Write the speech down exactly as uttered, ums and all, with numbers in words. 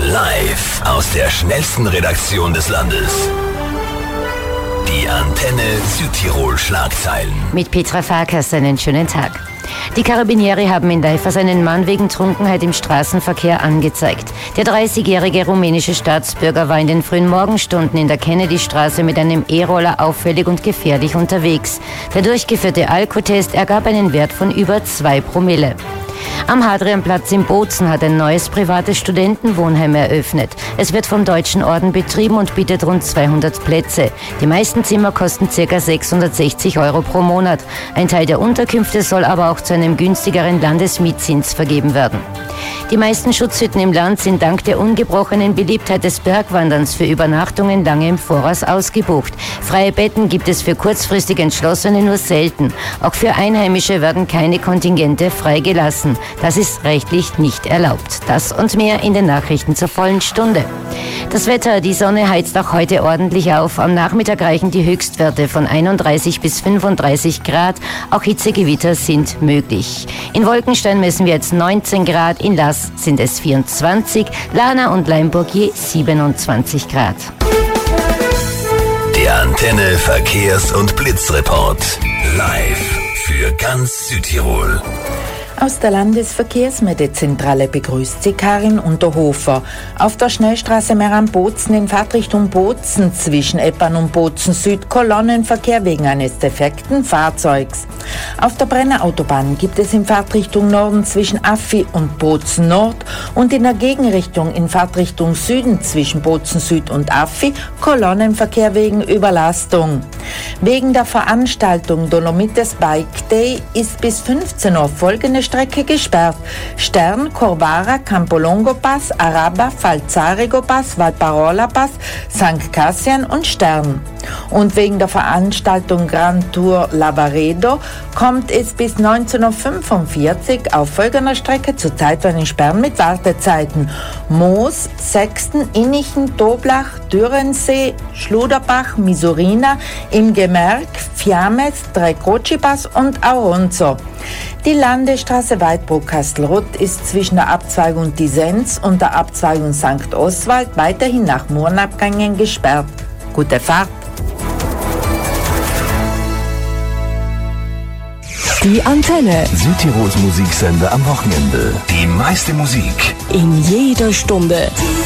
Live aus der schnellsten Redaktion des Landes. Die Antenne Südtirol Schlagzeilen. Mit Petra Farkas einen schönen Tag. Die Carabinieri haben in Leifers einen Mann wegen Trunkenheit im Straßenverkehr angezeigt. Der dreißigjährige rumänische Staatsbürger war in den frühen Morgenstunden in der Kennedystraße mit einem E-Roller auffällig und gefährlich unterwegs. Der durchgeführte Alkotest ergab einen Wert von über zwei Promille. Am Hadrianplatz in Bozen hat ein neues privates Studentenwohnheim eröffnet. Es wird vom Deutschen Orden betrieben und bietet rund zweihundert Plätze. Die meisten Zimmer kosten ca. sechshundertsechzig Euro pro Monat. Ein Teil der Unterkünfte soll aber auch zu einem günstigeren Landesmietzins vergeben werden. Die meisten Schutzhütten im Land sind dank der ungebrochenen Beliebtheit des Bergwanderns für Übernachtungen lange im Voraus ausgebucht. Freie Betten gibt es für kurzfristig Entschlossene nur selten. Auch für Einheimische werden keine Kontingente freigelassen. Das ist rechtlich nicht erlaubt. Das und mehr in den Nachrichten zur vollen Stunde. Das Wetter, die Sonne heizt auch heute ordentlich auf. Am Nachmittag reichen die Höchstwerte von einunddreißig bis fünfunddreißig Grad. Auch Hitzegewitter sind möglich. In Wolkenstein messen wir jetzt neunzehn Grad, in Lass sind es vierundzwanzig, Lana und Leimburg je siebenundzwanzig Grad. Der Antenne Verkehrs- und Blitzreport. Live für ganz Südtirol. Aus der Landesverkehrsmeldzentrale begrüßt sie Karin Unterhofer. Auf der Schnellstraße Meran-Bozen in Fahrtrichtung Bozen zwischen Eppan und Bozen Süd Kolonnenverkehr wegen eines defekten Fahrzeugs. Auf der Brennerautobahn gibt es in Fahrtrichtung Norden zwischen Affi und Bozen Nord und in der Gegenrichtung in Fahrtrichtung Süden zwischen Bozen Süd und Affi Kolonnenverkehr wegen Überlastung. Wegen der Veranstaltung Dolomites Bike Day ist bis fünfzehn Uhr folgende Strecke gesperrt. Stern, Corvara, Campolongo Pass, Araba, Falzarigo Pass, Valparola Pass, Sankt Cassian und Stern. Und wegen der Veranstaltung Grand Tour Lavaredo kommt es bis neunzehn Uhr fünfundvierzig auf folgender Strecke zu zeitweiligen Sperren mit Wartezeiten. Moos, Sexten, Innichen, Toblach, Dürrensee, Schluderbach, Misurina, im Gemerk, Fiames, Trecocipas und Auronzo. Die Landesstraße Weidbruck-Kastelruth ist zwischen der Abzweigung Disenz und der Abzweigung Sankt Oswald weiterhin nach Murenabgängen gesperrt. Gute Fahrt! Die Antenne. Südtirols Musiksender am Wochenende. Die meiste Musik. In jeder Stunde.